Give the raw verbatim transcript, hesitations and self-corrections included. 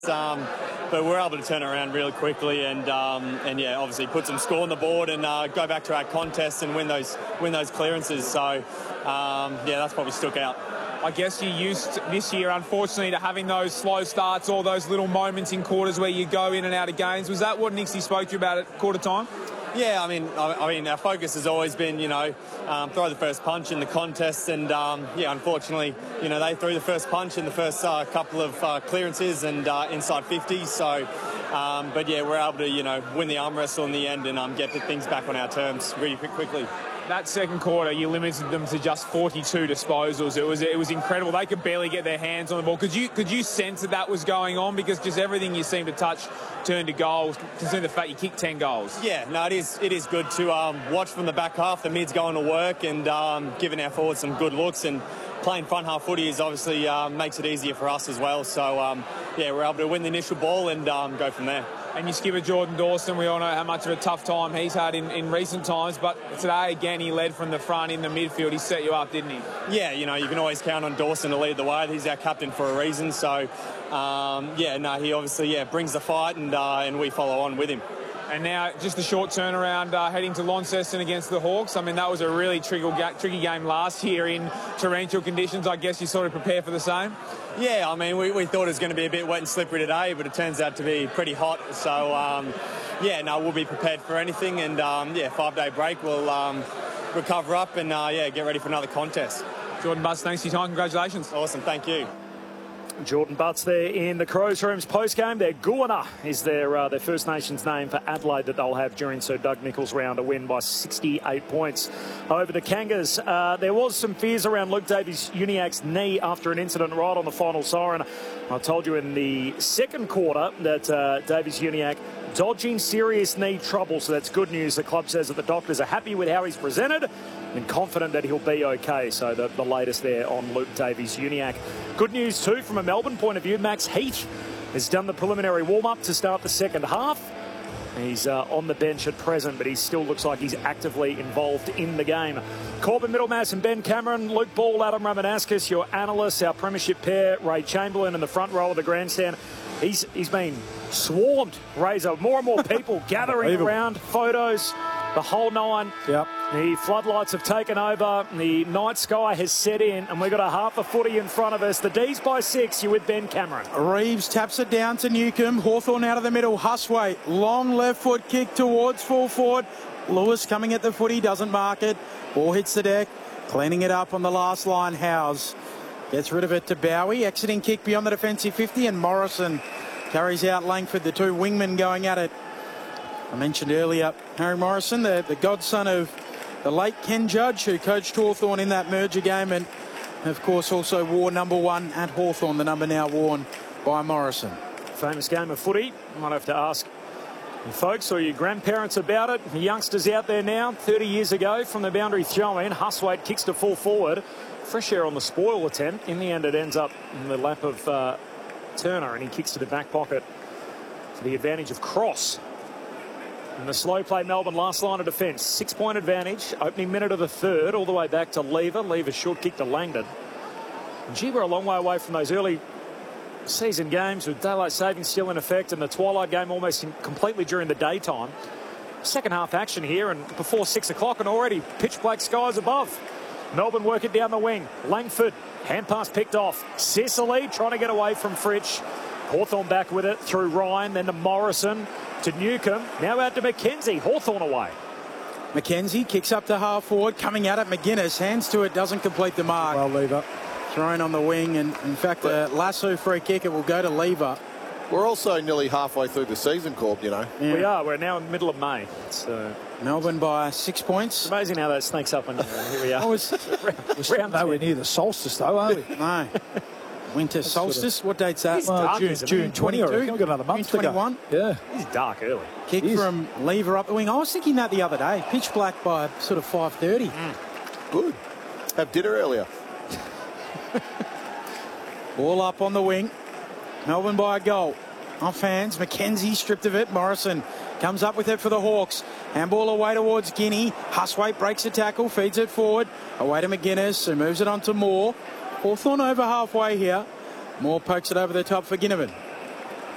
Um, but we're able to turn it around really quickly and um, and yeah, obviously put some score on the board and uh, go back to our contest and win those win those clearances. So um, yeah, that's probably stuck out. I guess you're used this year, unfortunately, to having those slow starts, all those little moments in quarters where you go in and out of games. Was that what Nixie spoke to you about at quarter time? Yeah, I mean, I, I mean, our focus has always been, you know, um, throw the first punch in the contest, and um, yeah, unfortunately, you know, they threw the first punch in the first uh, couple of uh, clearances and uh, inside fifty. So, um, but yeah, we're able to, you know, win the arm wrestle in the end and um, get the things back on our terms really quickly. That second quarter, you limited them to just forty-two disposals. It was it was incredible. They could barely get their hands on the ball. Could you could you sense that that was going on? Because just everything you seemed to touch turned to goals, considering the fact you kicked ten goals. Yeah, no, it is it is good to um, watch from the back half. The mid's going to work and um, giving our forwards some good looks, and playing front half footy is obviously uh, makes it easier for us as well. So um, yeah, we're able to win the initial ball and um, go from there. And your skipper Jordan Dawson, we all know how much of a tough time he's had in, in recent times, but today again he led from the front in the midfield. He set you up, didn't he? Yeah, you know, you can always count on Dawson to lead the way. He's our captain for a reason. So um, yeah, no, he obviously yeah brings the fight, and uh, and we follow on with him. And now just a short turnaround uh, heading to Launceston against the Hawks. I mean, that was a really tricky, tricky game last year in torrential conditions. I guess you sort of prepare for the same? Yeah, I mean, we, we thought it was going to be a bit wet and slippery today, but it turns out to be pretty hot. So, um, yeah, no, we'll be prepared for anything. And, um, yeah, five-day break, we'll um, recover up and, uh, yeah, get ready for another contest. Jordan Butts, thanks for your time. Congratulations. Awesome, thank you. Jordan Butts there in the Crows Rooms post-game. Their Goona is their uh, their First Nations name for Adelaide that they'll have during Sir Doug Nicholls' round, to win by sixty-eight points over the Kangas. Uh, there was some fears around Luke Davies-Uniacke's knee after an incident right on the final siren. I told you in the second quarter that uh, Davies-Uniacke dodging serious knee trouble, so that's good news. The club says that the doctors are happy with how he's presented and confident that he'll be okay. So the, the latest there on Luke Davies-Uniacke. Good news too from a Melbourne point of view. Max Heath has done the preliminary warm-up to start the second half. He's uh, on the bench at present, but he still looks like he's actively involved in the game. Corbin Middlemass and Ben Cameron, Luke Ball, Adam Ramanauskas, your analysts, our premiership pair, Ray Chamberlain in the front row of the grandstand. He's he's been swarmed, Razor. More and more people gathering around, photos, the whole nine. Yep. The floodlights have taken over. The night sky has set in, and we've got a half a footy in front of us. The D's by six. You're with Ben Cameron. Reeves taps it down to Newcomb. Hawthorn out of the middle. Huswaite, long left foot kick towards full forward. Lewis coming at the footy, doesn't mark it. Ball hits the deck, cleaning it up on the last line. Howes gets rid of it to Bowie. Exiting kick beyond the defensive fifty, and Morrison carries out Langford, the two wingmen going at it. I mentioned earlier Harry Morrison, the, the godson of the late Ken Judge, who coached Hawthorn in that merger game, and of course also wore number one at Hawthorn, the number now worn by Morrison. Famous game of footy. Might have to ask you folks or your grandparents about it. The youngsters out there now, thirty years ago from the boundary throw-in. Huswaite kicks to full forward. Fresh air on the spoil attempt. In the end, it ends up in the lap of uh, Turner, and he kicks to the back pocket for the advantage of Cross. And the slow play Melbourne last line of defence. Six-point advantage. Opening minute of the third, all the way back to Lever. Lever's short kick to Langdon. And gee, we're a long way away from those early season games with daylight savings still in effect and the twilight game almost completely during the daytime. Second half action here, and before six o'clock, and already pitch black skies above. Melbourne work it down the wing. Langford, hand pass picked off. Sicily trying to get away from Fritsch. Hawthorn back with it through Ryan, then to Morrison, to Newcomb. Now out to McKenzie. Hawthorn away. McKenzie kicks up to half forward, coming at it. McGuinness hands to it, doesn't complete the mark. Well, Lever. Thrown on the wing, and in fact, a lasso free kick. It will go to Lever. We're also nearly halfway through the season, Corb, you know. Yeah. We are. We're now in the middle of May. So Melbourne by six points. It's amazing how that sneaks up on you. Here we are. Oh, it's, we're still nowhere near the solstice, though, aren't we? No. Winter solstice. Sort of, what date's that? Well, June, June twenty. I reckon. We've got another month June twenty-one. To go. Yeah. It's dark early. Kick from Lever up the wing. I was thinking that the other day. Pitch black by sort of five thirty. Mm. Good. Have dinner earlier. Ball up on the wing. Melbourne by a goal. Off hands. McKenzie stripped of it. Morrison comes up with it for the Hawks. Handball away towards Guinea. Huswaite breaks the tackle, feeds it forward. Away to McGuinness, who moves it on to Moore. Hawthorn over halfway here. Moore pokes it over the top for Ginnivan.